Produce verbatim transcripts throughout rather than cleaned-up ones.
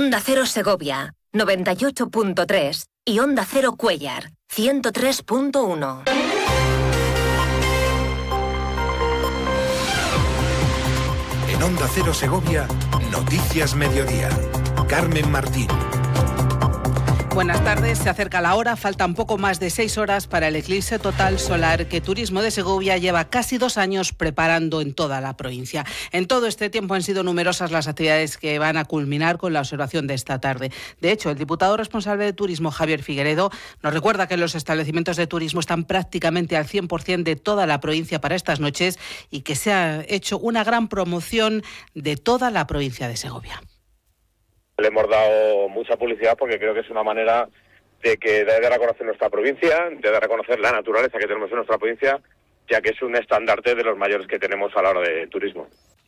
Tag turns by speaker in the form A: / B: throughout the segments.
A: Onda Cero Segovia, noventa y ocho punto tres y Onda Cero Cuéllar, ciento tres punto uno.
B: En Onda Cero Segovia, Noticias Mediodía. Carmen Martín.
C: Buenas tardes, se acerca la hora, faltan poco más de seis horas para el eclipse total solar que Turismo de Segovia lleva casi dos años preparando en toda la provincia. En todo este tiempo han sido numerosas las actividades que van a culminar con la observación de esta tarde. De hecho, el diputado responsable de Turismo, Javier Figueredo, nos recuerda que los establecimientos de turismo están prácticamente al cien por ciento de toda la provincia para estas noches y que se ha hecho una gran promoción de toda la provincia de Segovia.
D: Le hemos dado mucha publicidad porque creo que es una manera de que de dar a conocer nuestra provincia, de dar a conocer la naturaleza que tenemos en nuestra provincia, ya que es un estandarte de los mayores que tenemos a la hora de turismo.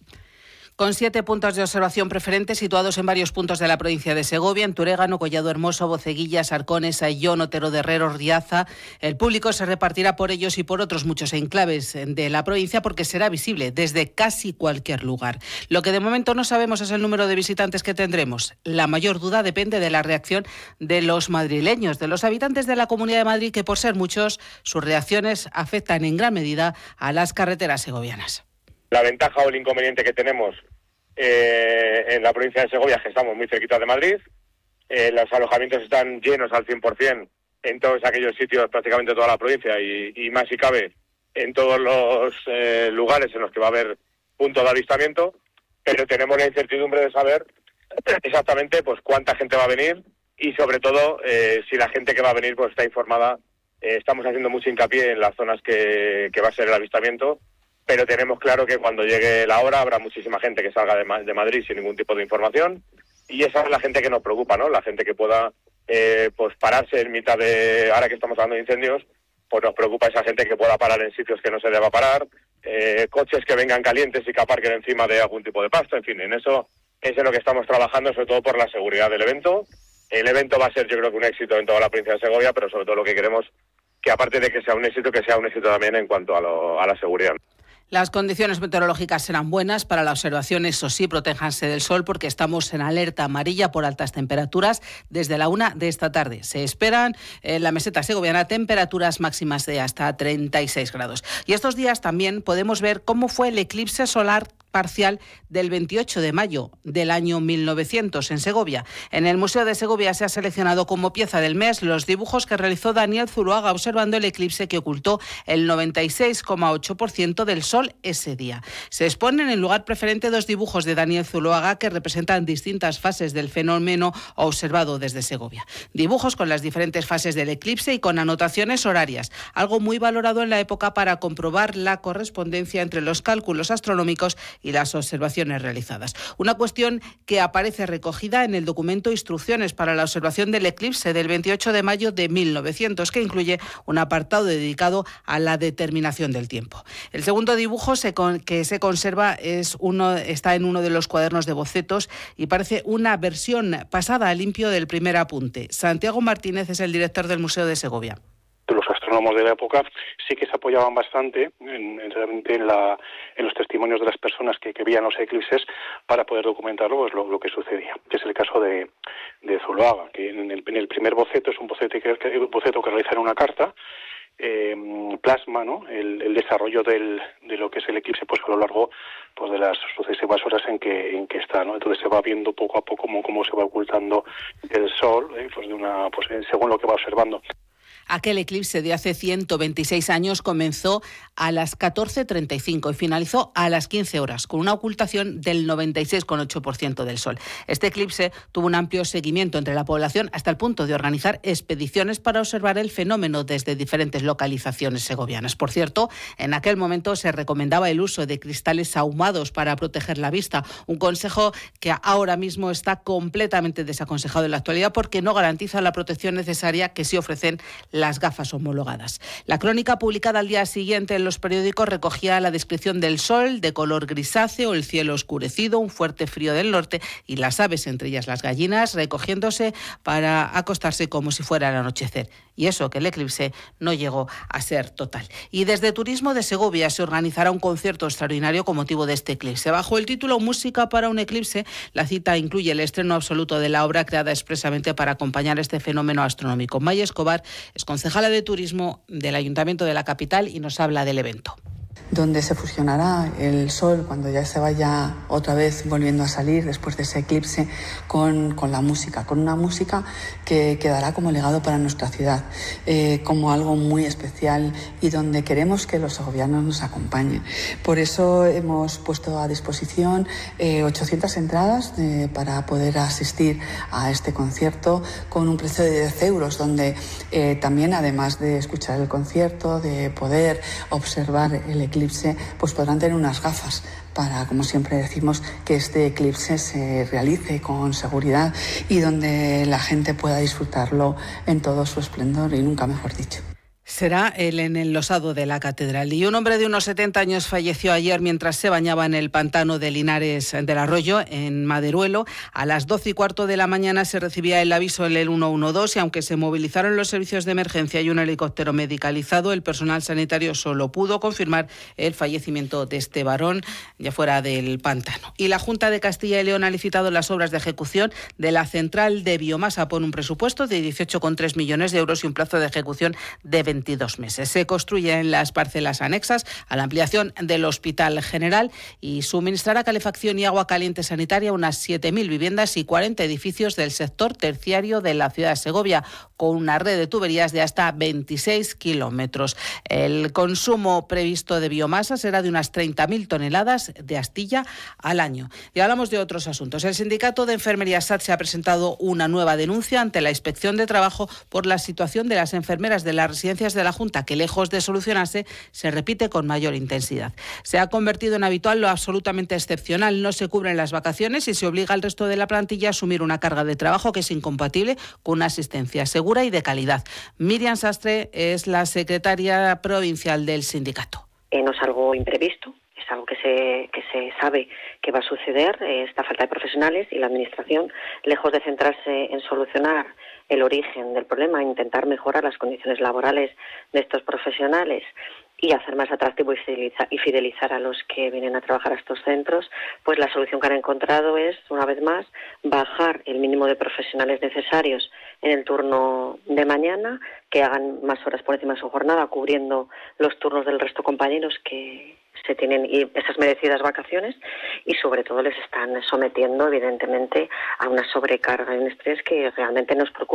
C: Con siete puntos de observación preferentes situados en varios puntos de la provincia de Segovia, en Turégano, Collado Hermoso, Boceguillas, Arcones, Ayllón, Otero de Herrero, Riaza, el público se repartirá por ellos y por otros muchos enclaves de la provincia porque será visible desde casi cualquier lugar. Lo que de momento no sabemos es el número de visitantes que tendremos. La mayor duda depende de la reacción de los madrileños, de los habitantes de la Comunidad de Madrid, que por ser muchos, sus reacciones afectan en gran medida a las carreteras segovianas.
D: La ventaja o el inconveniente que tenemos eh, en la provincia de Segovia es que estamos muy cerquita de Madrid, eh, los alojamientos están llenos al cien por ciento en todos aquellos sitios, prácticamente toda la provincia, y, y más si cabe en todos los eh, lugares en los que va a haber punto de avistamiento, pero tenemos la incertidumbre de saber exactamente pues cuánta gente va a venir y sobre todo eh, si la gente que va a venir pues está informada. Eh, estamos haciendo mucho hincapié en las zonas que, que va a ser el avistamiento, pero tenemos claro que cuando llegue la hora habrá muchísima gente que salga de, Ma- de Madrid sin ningún tipo de información, y esa es la gente que nos preocupa, ¿no? La gente que pueda eh, pues pararse en mitad de, ahora que estamos hablando de incendios, pues nos preocupa esa gente que pueda parar en sitios que no se deba parar, eh, coches que vengan calientes y que aparquen encima de algún tipo de pasto, en fin, en eso es en lo que estamos trabajando, sobre todo por la seguridad del evento. El evento va a ser, yo creo que un éxito en toda la provincia de Segovia, pero sobre todo lo que queremos, que aparte de que sea un éxito, que sea un éxito también en cuanto a, lo, a la seguridad.
C: Las condiciones meteorológicas serán buenas para la observación, eso sí, protéjanse del sol porque estamos en alerta amarilla por altas temperaturas desde la una de esta tarde. Se esperan en la meseta segoviana temperaturas máximas de hasta treinta y seis grados. Y estos días también podemos ver cómo fue el eclipse solar parcial del veintiocho de mayo del año mil novecientos en Segovia. En el Museo de Segovia se ha seleccionado como pieza del mes los dibujos que realizó Daniel Zuloaga observando el eclipse que ocultó el noventa y seis coma ocho por ciento del sol ese día. Se exponen en lugar preferente dos dibujos de Daniel Zuloaga que representan distintas fases del fenómeno observado desde Segovia. Dibujos con las diferentes fases del eclipse y con anotaciones horarias, algo muy valorado en la época para comprobar la correspondencia entre los cálculos astronómicos y las observaciones realizadas. Una cuestión que aparece recogida en el documento Instrucciones para la observación del eclipse del veintiocho de mayo de mil novecientos, que incluye un apartado dedicado a la determinación del tiempo. El segundo dibujo se con, que se conserva es uno, está en uno de los cuadernos de bocetos y parece una versión pasada a limpio del primer apunte. Santiago Martínez es el director del Museo de Segovia.
E: Los astrónomos de la época sí que se apoyaban bastante en, en, realmente en, la, en los testimonios de las personas que, que veían los eclipses para poder documentar pues, lo, lo que sucedía, que es el caso de, de Zuloaga, que en el, en el primer boceto es un boceto que, que, boceto que realiza en una carta, eh, plasma ¿no? el, el desarrollo del, de lo que es el eclipse pues a lo largo pues de las sucesivas horas en que en que está, ¿no? Entonces se va viendo poco a poco cómo, cómo se va ocultando el sol, eh, pues de una pues según lo que va observando.
C: Aquel eclipse de hace ciento veintiséis años comenzó a las catorce treinta y cinco y finalizó a las quince horas, con una ocultación del noventa y seis coma ocho por ciento del sol. Este eclipse tuvo un amplio seguimiento entre la población hasta el punto de organizar expediciones para observar el fenómeno desde diferentes localizaciones segovianas. Por cierto, en aquel momento se recomendaba el uso de cristales ahumados para proteger la vista, un consejo que ahora mismo está completamente desaconsejado en la actualidad porque no garantiza la protección necesaria que sí ofrecen las gafas homologadas. La crónica publicada al día siguiente en los periódicos recogía la descripción del sol de color grisáceo, el cielo oscurecido, un fuerte frío del norte y las aves, entre ellas las gallinas, recogiéndose para acostarse como si fuera el anochecer. Y eso, que el eclipse no llegó a ser total. Y desde Turismo de Segovia se organizará un concierto extraordinario con motivo de este eclipse. Bajo el título Música para un eclipse, la cita incluye el estreno absoluto de la obra creada expresamente para acompañar este fenómeno astronómico. Maya Escobar es concejala de Turismo del Ayuntamiento de la capital y nos habla del evento.
F: Donde se fusionará el sol cuando ya se vaya otra vez volviendo a salir después de ese eclipse con, con la música, con una música que quedará como legado para nuestra ciudad, eh, como algo muy especial y donde queremos que los segovianos nos acompañen. Por eso hemos puesto a disposición eh, ochocientas entradas eh, para poder asistir a este concierto con un precio de diez euros, donde eh, también, además de escuchar el concierto, de poder observar el eclipse, pues podrán tener unas gafas para, como siempre decimos, que este eclipse se realice con seguridad y donde la gente pueda disfrutarlo en todo su esplendor y nunca mejor dicho.
C: Será el en el losado de la catedral. Y un hombre de unos setenta años falleció ayer mientras se bañaba en el pantano de Linares del Arroyo, en Maderuelo. A las doce y cuarto de la mañana se recibía el aviso en el ciento doce y aunque se movilizaron los servicios de emergencia y un helicóptero medicalizado, el personal sanitario solo pudo confirmar el fallecimiento de este varón ya fuera del pantano. Y la Junta de Castilla y León ha licitado las obras de ejecución de la central de biomasa por un presupuesto de dieciocho coma tres millones de euros y un plazo de ejecución de veintidós meses. Se construyen las parcelas anexas a la ampliación del Hospital General y suministrará calefacción y agua caliente sanitaria a unas siete mil viviendas y cuarenta edificios del sector terciario de la ciudad de Segovia, con una red de tuberías de hasta veintiséis kilómetros. El consumo previsto de biomasa será de unas treinta mil toneladas de astilla al año. Y hablamos de otros asuntos. El sindicato de enfermería S A T se ha presentado una nueva denuncia ante la Inspección de Trabajo por la situación de las enfermeras de las residencias de la Junta, que lejos de solucionarse, se repite con mayor intensidad. Se ha convertido en habitual lo absolutamente excepcional. No se cubren las vacaciones y se obliga al resto de la plantilla a asumir una carga de trabajo que es incompatible con una asistencia segura y de calidad. Miriam Sastre es la secretaria provincial del sindicato.
G: Eh, no es algo imprevisto, es algo que se, que se sabe que va a suceder, eh, esta falta de profesionales, y la Administración, lejos de centrarse en solucionar el origen del problema, intentar mejorar las condiciones laborales de estos profesionales y hacer más atractivo y fidelizar, y fidelizar a los que vienen a trabajar a estos centros, pues la solución que han encontrado es, una vez más, bajar el mínimo de profesionales necesarios en el turno de mañana, que hagan más horas por encima de su jornada, cubriendo los turnos del resto de compañeros que se tienen y esas merecidas vacaciones, y sobre todo les están sometiendo evidentemente a una sobrecarga y un estrés que realmente nos preocupa.